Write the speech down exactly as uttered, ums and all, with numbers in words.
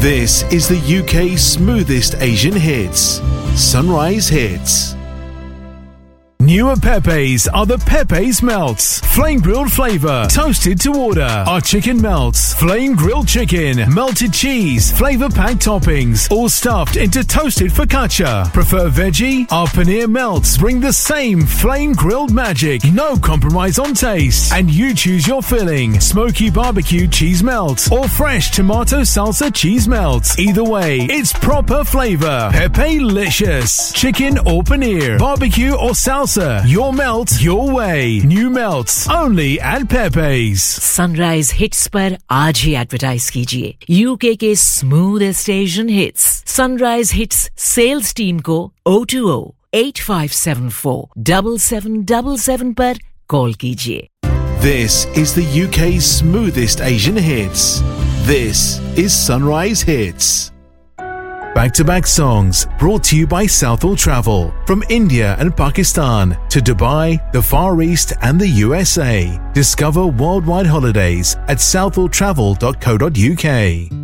This is the U K's smoothest Asian hits. Sunrise Hits. New at Pepe's are the Pepe's Melts. Flame grilled flavour, toasted to order. Our chicken melts, flame grilled chicken, melted cheese, flavour packed toppings, all stuffed into toasted focaccia. Prefer veggie? Our paneer melts bring the same flame grilled magic. No compromise on taste. And you choose your filling. Smoky barbecue cheese melts or fresh tomato salsa cheese melts. Either way, it's proper flavour. Pepe-licious. Chicken or paneer, barbecue or salsa. Your melt, your way. New melts, only at Pepe's. Sunrise Hits पर आज ही advertise कीजिए UK के smoothest Asian hits sunrise hits sales team को oh two oh, eight five seven four, seven seven seven seven पर call कीजिए. This is the U K's smoothest Asian hits. This is Sunrise Hits. Back-to-back songs brought to you by Southall Travel. From India and Pakistan to Dubai, the Far East and the U S A. Discover worldwide holidays at southall travel dot co dot uk.